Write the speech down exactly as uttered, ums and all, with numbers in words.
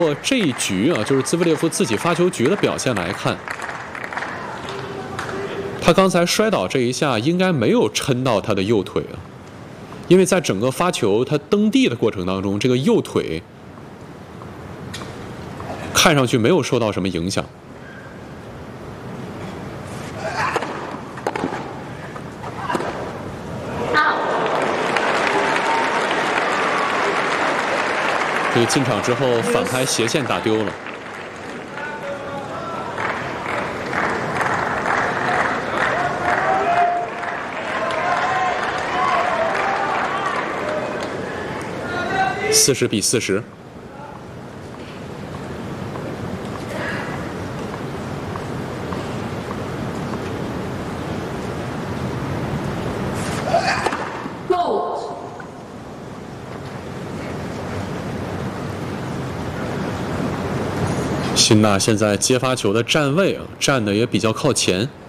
我这一局啊，就是兹维列夫自己发球局的表现来看，他刚才摔倒这一下应该没有抻到他的右腿啊，因为在整个发球他蹬地的过程当中，这个右腿看上去没有受到什么影响。这个进场之后反拍斜线打丢了。四十比四十。辛纳现在接发球的站位啊，站的也比较靠前。